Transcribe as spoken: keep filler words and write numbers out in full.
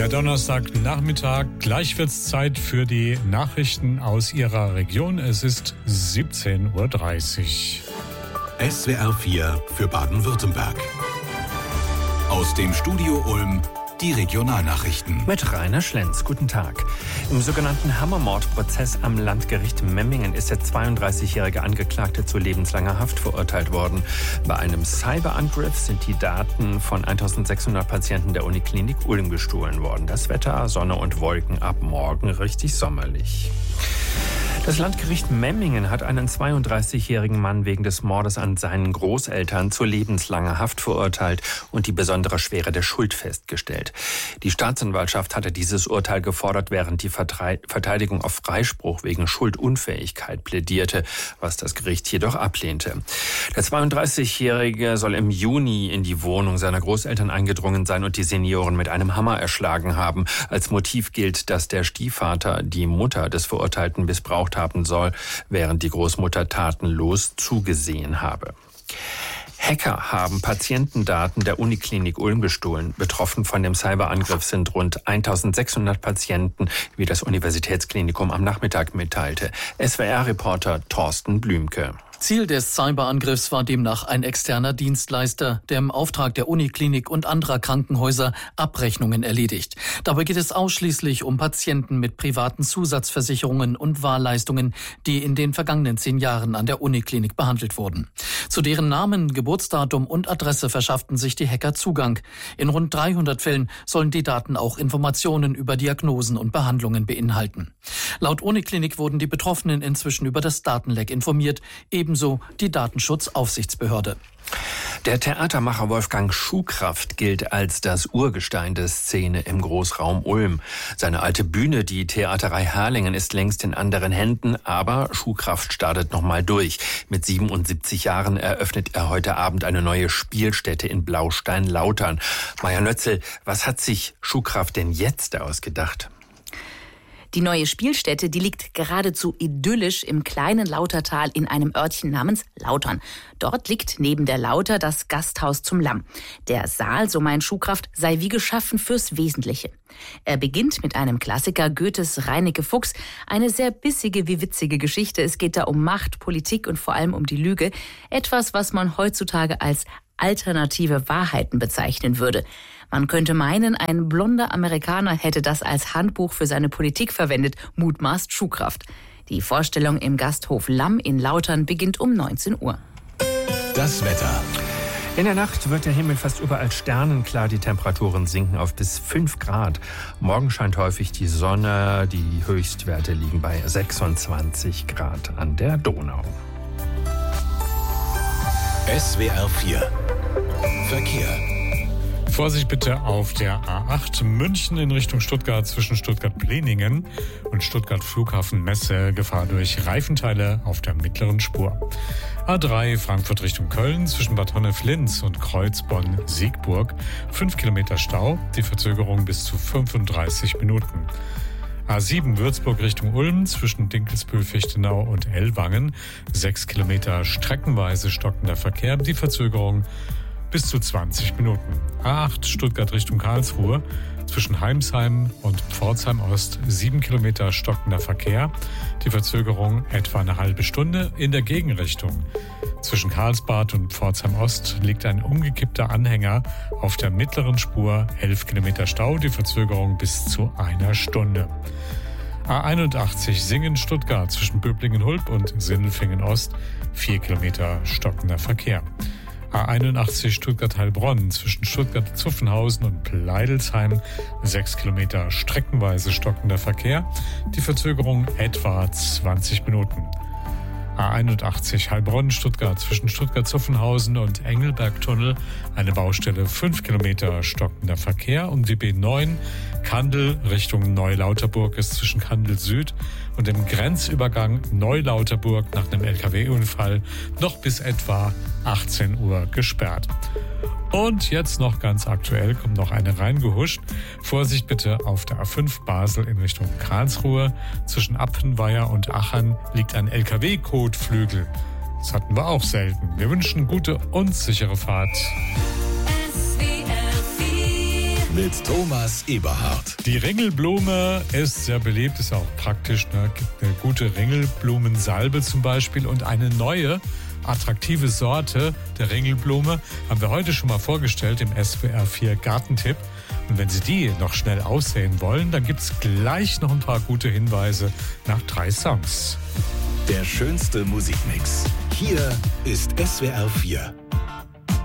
Der Donnerstagnachmittag. Gleich wird's Zeit für die Nachrichten aus Ihrer Region. Es ist siebzehn Uhr dreißig. S W R vier für Baden-Württemberg. Aus dem Studio Ulm die Regionalnachrichten. Mit Rainer Schlenz. Guten Tag. Im sogenannten Hammermordprozess am Landgericht Memmingen ist der zweiunddreißigjährige Angeklagte zu lebenslanger Haft verurteilt worden. Bei einem Cyberangriff sind die Daten von eintausendsechshundert Patienten der Uniklinik Ulm gestohlen worden. Das Wetter, Sonne und Wolken, ab morgen richtig sommerlich. Das Landgericht Memmingen hat einen zweiunddreißigjährigen Mann wegen des Mordes an seinen Großeltern zu lebenslanger Haft verurteilt und die besondere Schwere der Schuld festgestellt. Die Staatsanwaltschaft hatte dieses Urteil gefordert, während die Verteidigung auf Freispruch wegen Schuldunfähigkeit plädierte, was das Gericht jedoch ablehnte. Der zweiunddreißigjährige soll im Juni in die Wohnung seiner Großeltern eingedrungen sein und die Senioren mit einem Hammer erschlagen haben. Als Motiv gilt, dass der Stiefvater die Mutter des Verurteilten missbraucht haben soll, während die Großmutter tatenlos zugesehen habe. Hacker haben Patientendaten der Uniklinik Ulm gestohlen. Betroffen von dem Cyberangriff sind rund eintausendsechshundert Patienten, wie das Universitätsklinikum am Nachmittag mitteilte. S W R-Reporter Thorsten Blümke. Ziel des Cyberangriffs war demnach ein externer Dienstleister, der im Auftrag der Uniklinik und anderer Krankenhäuser Abrechnungen erledigt. Dabei geht es ausschließlich um Patienten mit privaten Zusatzversicherungen und Wahlleistungen, die in den vergangenen zehn Jahren an der Uniklinik behandelt wurden. Zu deren Namen, Geburtsdatum und Adresse verschafften sich die Hacker Zugang. In rund dreihundert Fällen sollen die Daten auch Informationen über Diagnosen und Behandlungen beinhalten. Laut Uniklinik wurden die Betroffenen inzwischen über das Datenleck informiert, ebenso die Datenschutzaufsichtsbehörde. Der Theatermacher Wolfgang Schuhkraft gilt als das Urgestein der Szene im Großraum Ulm. Seine alte Bühne, die Theaterei Herrlingen, ist längst in anderen Händen, aber Schuhkraft startet nochmal durch. Mit siebenundsiebzig Jahren eröffnet er heute Abend eine neue Spielstätte in Blaustein-Lautern. Maja Nötzel, was hat sich Schuhkraft denn jetzt ausgedacht? Die neue Spielstätte, die liegt geradezu idyllisch im kleinen Lautertal in einem Örtchen namens Lautern. Dort liegt neben der Lauter das Gasthaus zum Lamm. Der Saal, so meint Schuhkraft, sei wie geschaffen fürs Wesentliche. Er beginnt mit einem Klassiker, Goethes Reineke Fuchs. Eine sehr bissige wie witzige Geschichte. Es geht da um Macht, Politik und vor allem um die Lüge. Etwas, was man heutzutage als alternative Wahrheiten bezeichnen würde. Man könnte meinen, ein blonder Amerikaner hätte das als Handbuch für seine Politik verwendet, mutmaßt Schuhkraft. Die Vorstellung im Gasthof Lamm in Lautern beginnt um neunzehn Uhr. Das Wetter. In der Nacht wird der Himmel fast überall sternenklar. Die Temperaturen sinken auf bis fünf Grad. Morgen scheint häufig die Sonne. Die Höchstwerte liegen bei sechsundzwanzig Grad an der Donau. S W R vier Verkehr. Vorsicht bitte auf der A acht München in Richtung Stuttgart zwischen Stuttgart-Pleningen und Stuttgart-Flughafen-Messe. Gefahr durch Reifenteile auf der mittleren Spur. A drei Frankfurt Richtung Köln zwischen Bad Honnef-Linz und Kreuzbonn-Siegburg. fünf Kilometer Stau, die Verzögerung bis zu fünfunddreißig Minuten. A sieben Würzburg Richtung Ulm zwischen Dinkelsbühl-Fichtenau und Ellwangen. sechs Kilometer streckenweise stockender Verkehr, die Verzögerung bis zu zwanzig Minuten. A acht Stuttgart Richtung Karlsruhe zwischen Heimsheim und Pforzheim Ost sieben Kilometer stockender Verkehr, die Verzögerung etwa eine halbe Stunde in der Gegenrichtung. Zwischen Karlsbad und Pforzheim Ost liegt ein umgekippter Anhänger auf der mittleren Spur, elf Kilometer Stau, die Verzögerung bis zu einer Stunde. A einundachtzig Singen-Stuttgart zwischen Böblingen-Hulb und Sindelfingen Ost, vier Kilometer stockender Verkehr. A einundachtzig Stuttgart-Heilbronn zwischen Stuttgart-Zuffenhausen und Pleidelsheim, sechs Kilometer streckenweise stockender Verkehr, die Verzögerung etwa zwanzig Minuten. A einundachtzig Heilbronn-Stuttgart zwischen Stuttgart-Zuffenhausen und Engelbergtunnel, eine Baustelle, fünf Kilometer stockender Verkehr. Und die B neun Kandel Richtung Neulauterburg ist zwischen Kandel Süd und dem Grenzübergang Neulauterburg nach einem L K W-Unfall noch bis etwa achtzehn Uhr gesperrt. Und jetzt noch ganz aktuell, kommt noch eine reingehuscht. Vorsicht bitte auf der A fünf Basel in Richtung Karlsruhe. Zwischen Appenweier und Achern liegt ein L K W-Kotflügel. Das hatten wir auch selten. Wir wünschen gute und sichere Fahrt. mit Thomas Eberhardt. Die Ringelblume ist sehr beliebt, ist auch praktisch. Ne? Gibt eine gute Ringelblumensalbe zum Beispiel und eine neue, attraktive Sorte der Ringelblume haben wir heute schon mal vorgestellt im S W R vier Gartentipp. Und wenn Sie die noch schnell aussehen wollen, dann gibt es gleich noch ein paar gute Hinweise nach drei Songs. Der schönste Musikmix. Hier ist S W R vier.